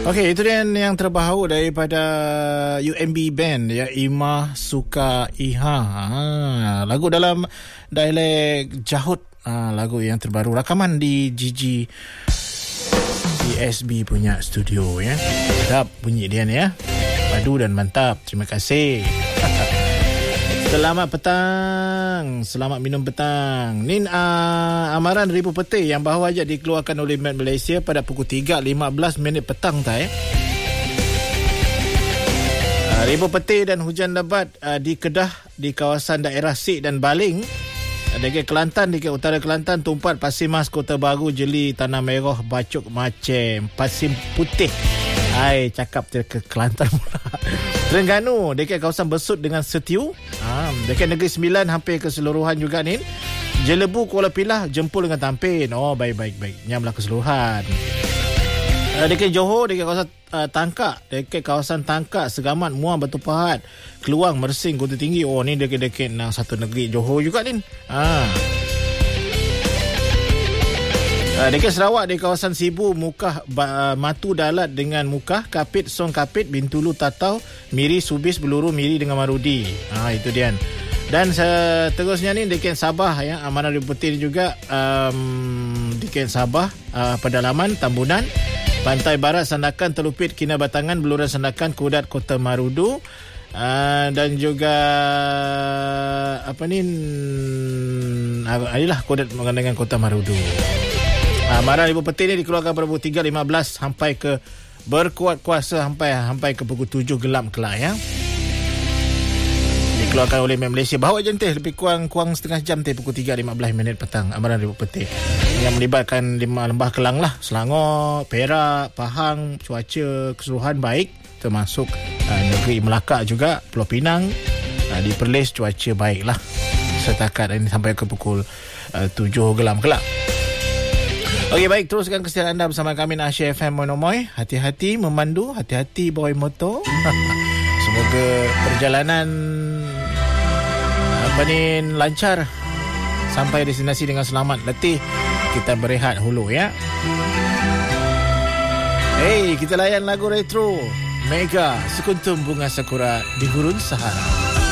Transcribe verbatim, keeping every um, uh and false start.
Okey, itu dia yang terbaru daripada U M B Band ya, Imah Suka Iha. Ha, lagu dalam dialek Jahut, ha, lagu yang terbaru rakaman di G G G S B punya studio ya. Sedap bunyi dia ni ya. Padu dan mantap. Terima kasih. Selamat petang. Selamat minum petang. Ni uh, amaran Ribu Peti yang baru aja dikeluarkan oleh Met Malaysia pada pukul tiga lima belas minit petang tak eh. Uh, Ribu Peti dan hujan lebat uh, di Kedah, di kawasan daerah Sik dan Baling. Dekat Kelantan, dekat utara Kelantan, Tumpat, Pasir Mas, Kota Baru, Jeli, Tanah Merah, Bacok, Macem, Pasir Putih. Hai, cakap ke Kelantan pula. Terengganu, dekat kawasan Besut dengan Setiu. Ha, dekat Negeri Sembilan, hampir keseluruhan juga ni. Jelebu, Kuala Pilah, Jempol dengan Tampin. Oh, baik-baik. baik. Nyamlah keseluruhan. Uh, dekat Johor, dekat kawasan uh, Tangkak. Dekat kawasan Tangkak, Segamat, Muar, Batu Pahat, Keluang, Mersing, Kota Tinggi. Oh, ni dekat-dekat uh, satu negeri Johor juga ni. Ha. Uh, dekat Sarawak, di kawasan Sibu, Mukah, uh, Matu Dalat dengan Mukah, Kapit, Song Kapit, Bintulu, Tatau, Miri, Subis, Beluru, Miri dengan Marudi. Ha, itu dia. Dan seterusnya ni dekat Sabah ya, Amaran Ribu Peti juga um, dekat Sabah, uh, Pedalaman, Tambunan, Pantai Barat, Sandakan, Telupit, Kinabatangan, Beluran Sandakan, Kudat, Kota Marudu. Uh, dan juga apa ni, inilah Kudat dengan Kota Marudu. Amaran Ribu Peti ni dikeluarkan pada pukul tiga lima belas sampai ke berkuat kuasa sampai sampai ke pukul tujuh gelap kelak ya. Dikeluarkan oleh Met Malaysia. Bahawa jentih lebih kurang kurang setengah jam teh pukul tiga lima belas minit petang. Amaran Ribu Peti yang melibatkan lima lembah Kelang lah, Selangor, Perak, Pahang. Cuaca keseluruhan baik, termasuk uh, negeri Melaka juga, Pulau Pinang, uh, di Perlis cuaca baik lah setakat ini sampai ke pukul uh, tujuh gelap kelak. Okey, baik, teruskan kesetiaan anda bersama kami Asia F M Monomoy. Hati-hati memandu, hati-hati bawa motor. Semoga perjalanan apa ni lancar sampai destinasi dengan selamat. Letih kita berehat hulu ya. Hey, kita layan lagu retro Mega Sekuntum Bunga Sakura di Gurun Sahara.